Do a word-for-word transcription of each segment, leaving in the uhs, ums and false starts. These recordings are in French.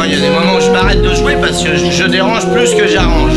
moi, il y a des moments où je m'arrête de jouer parce que je, je dérange plus que j'arrange.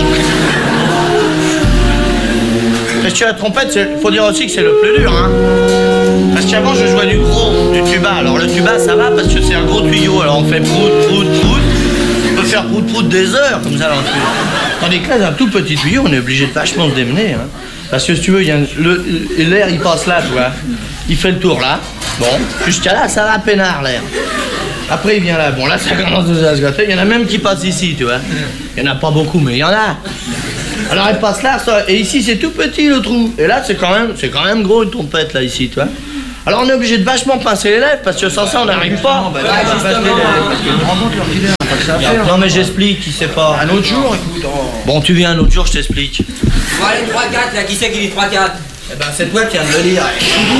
Parce que la trompette, il faut dire aussi que c'est le plus dur, hein. Parce qu'avant, je jouais du gros, du tuba. Alors le tuba, ça va parce que c'est un gros tuyau. Alors on fait prout, prout, prout. On peut faire prout, prout des heures, comme ça, dans le tuyau. Tandis que là, un tout petit tuyau, on est obligé de vachement se démener, hein. Parce que si tu veux, il y a le, l'air, il passe là, tu vois. Il fait le tour là. Bon, jusqu'à là, ça va peinard, l'air. Après, il vient là. Bon, là, ça commence à se gâter. Il y en a même qui passent ici, tu vois. Il n'y en a pas beaucoup, mais il y en a. Alors, elle passe là, ça, et ici, c'est tout petit, le trou. Et là, c'est quand même, c'est quand même gros, une trompette, là, ici, tu vois. Alors, on est obligé de vachement pincer les lèvres, parce que sans ça, on n'arrive pas. Bah, là, justement, parce que on remonte leur filet, on a pas que ça à faire. Non, mais j'explique, il sait pas. Un autre jour, écoute. Oh. Bon, tu viens un autre jour, je t'explique. Bon, allez, trois quatre, là, qui c'est qui dit trois quatre? Eh ben, c'est toi qui viens de le lire.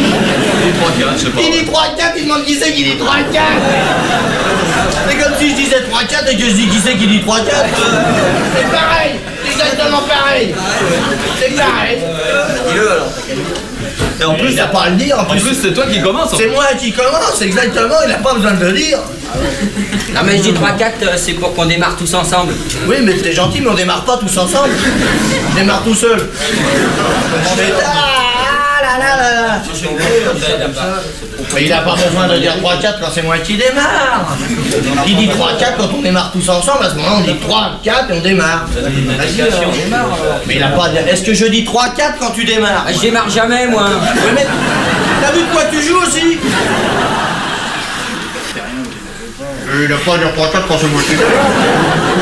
Il dit trois quatre, il demande qui c'est qui dit trois quatre. C'est comme si je disais trois quatre et que je dis qui c'est qui dit trois quatre. C'est pareil, c'est exactement pareil. C'est pareil. Dis-le alors. Et en plus, il n'a pas à le dire. En plus, plus c'est toi qui commence. c'est moi qui commence, exactement, il n'a pas besoin de le dire. Non, mais je dis trois quatre, euh, c'est pour qu'on démarre tous ensemble. Oui, mais t'es gentil, mais on démarre pas tous ensemble. Je démarre tout seul. Je fais ah là là là là. Mais il n'a pas besoin de dire trois quatre quand c'est moi qui démarre. Il dit trois quatre quand on démarre tous ensemble, à ce moment-là on dit trois quatre et on démarre. Mais il n'a pas à dire. Est-ce que je dis trois quatre quand tu démarres? Je démarre jamais, moi. Oui, mais t'as vu de quoi tu joues aussi? Il n'a pas à dire trois quatre quand c'est moi qui démarre.